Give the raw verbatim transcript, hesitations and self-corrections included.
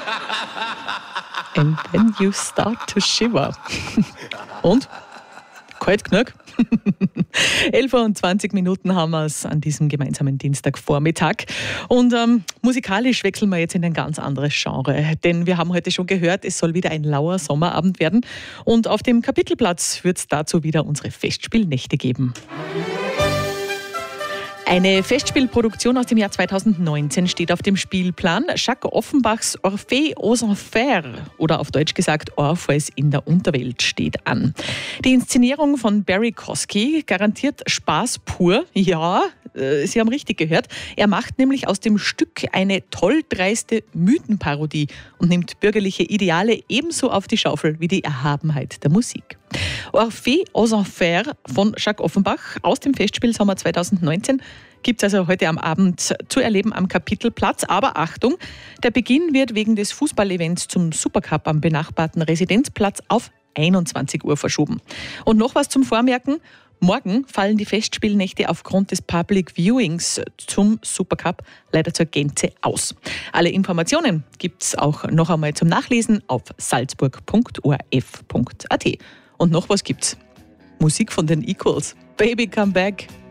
And then you start to shiver. Und? Kalt genug? elf Uhr und zwanzig Minuten haben wir es an diesem gemeinsamen Dienstagvormittag. Und ähm, musikalisch wechseln wir jetzt in ein ganz anderes Genre. Denn wir haben heute schon gehört, es soll wieder ein lauer Sommerabend werden. Und auf dem Kapitelplatz wird es dazu wieder unsere Festspielnächte geben. Eine Festspielproduktion aus dem Jahr zweitausendneunzehn steht auf dem Spielplan. Jacques Offenbachs Orphée aux Enfers oder auf Deutsch gesagt Orpheus in der Unterwelt steht an. Die Inszenierung von Barry Kosky garantiert Spaß pur. Ja, äh, Sie haben richtig gehört. Er macht nämlich aus dem Stück eine tolldreiste Mythenparodie und nimmt bürgerliche Ideale ebenso auf die Schaufel wie die Erhabenheit der Musik. Orphée aux Enfers von Jacques Offenbach aus dem Festspielsommer zweitausendneunzehn gibt es also heute am Abend zu erleben am Kapitelplatz. Aber Achtung, der Beginn wird wegen des Fußballevents zum Supercup am benachbarten Residenzplatz auf einundzwanzig Uhr verschoben. Und noch was zum Vormerken. Morgen fallen die Festspielnächte aufgrund des Public Viewings zum Supercup leider zur Gänze aus. Alle Informationen gibt es auch noch einmal zum Nachlesen auf salzburg punkt o r f punkt a t. Und noch was gibt's? Musik von den Equals. Baby Come Back.